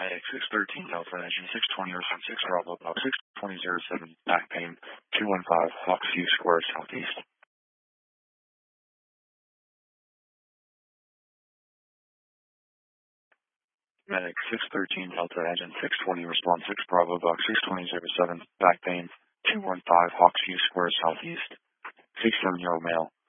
Medic 613 Delta Engine 620 or 6 Bravo Box 62007 back pain 215 Hawksview Square Southeast. Medic 613 Delta Engine 620 response 6 Bravo Box 62007 back pain 215 Hawksview Square Southeast. 6-7-year-old male.